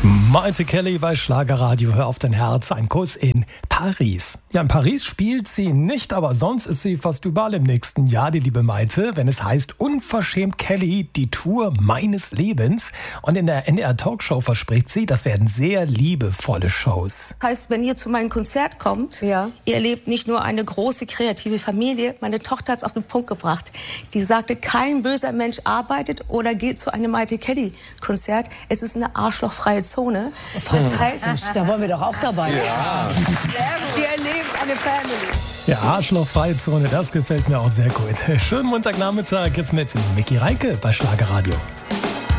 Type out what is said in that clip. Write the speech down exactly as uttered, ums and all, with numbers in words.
Maite Kelly bei Schlagerradio, hör auf dein Herz, ein Kuss in Paris. Ja, in Paris spielt sie nicht, aber sonst ist sie fast überall im nächsten Jahr, die liebe Maite, wenn es heißt Unverschämt Kelly, die Tour meines Lebens. Und in der N D R Talkshow verspricht sie, das werden sehr liebevolle Shows. Heißt, wenn ihr zu meinem Konzert kommt, ja. ihr erlebt nicht nur eine große kreative Familie, meine Tochter hat es auf den Punkt gebracht. Die sagte, kein böser Mensch arbeitet oder geht zu einem Maite Kelly Konzert. Es ist eine arschlochfreie Zone. Das heißt, da wollen wir doch auch dabei sein. Ja. Wir erleben eine Family. Ja, arschlochfreie Zone, das gefällt mir auch sehr gut. Schönen Montagnachmittag, jetzt mit Micky Reinke bei Schlagerradio.